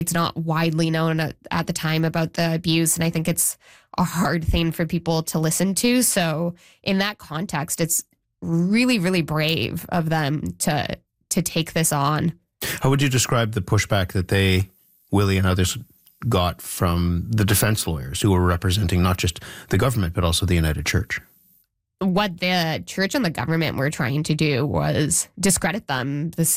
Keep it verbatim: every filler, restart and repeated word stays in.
It's not widely known at, at the time about the abuse, and I think it's a hard thing for people to listen to. So in that context, it's really, really brave of them to to take this on. How would you describe the pushback that they, Willie and others, got from the defense lawyers who were representing not just the government, but also the United Church? What the church and the government were trying to do was discredit them. This